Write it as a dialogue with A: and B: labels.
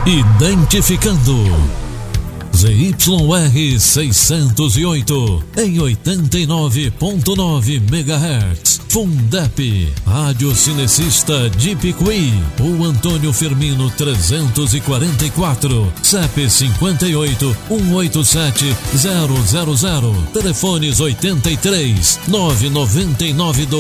A: Identificando ZYR 608 em 89.9 MHz. Fundep, Rádio Cinecista de Picuí. O Antônio Firmino 344, CEP 58 187 000. Telefones 83 999